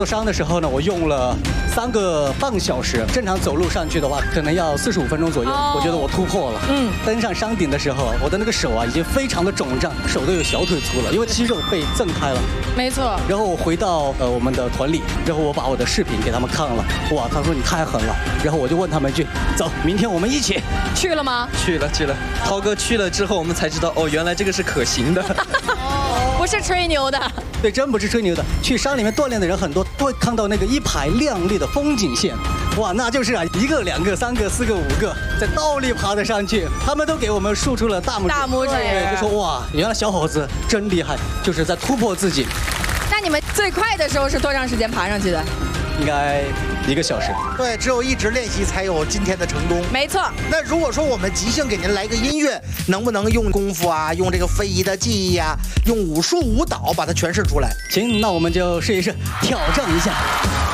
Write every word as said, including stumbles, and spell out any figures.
受伤的时候呢，我用了三个半小时，正常走路上去的话，可能要四十五分钟左右。Oh. 我觉得我突破了。嗯，登上山顶的时候，我的那个手啊，已经非常的肿胀，手都有小腿粗了，因为肌肉被震开了。 没错。 然后我回到呃我们的团里，然后我把我的视频给他们看了，哇，他说你太狠了。然后我就问他们一句，走，明天我们一起去了吗？ 去了去了。涛哥去了之后，我们才知道，哦，原来这个是可行的。 哦，不是吹牛的。 对，真不是吹牛的。去山里面锻炼的人很多，都会看到那个一排亮丽的风景线，哇，那就是啊，一个、两个、三个、四个、五个，在倒立爬得上去，他们都给我们竖出了大拇指。 大拇指， 对，就说哇，原来小伙子真厉害，就是在突破自己。 那你们最快的时候是多长时间爬上去的？ 应该一个小时。 对，只有一直练习才有今天的成功。 没错。 那如果说我们即兴给您来个音乐，能不能用功夫啊，用这个非遗的技艺啊，用武术舞蹈把它诠释出来？ 行，那我们就试一试，挑战一下。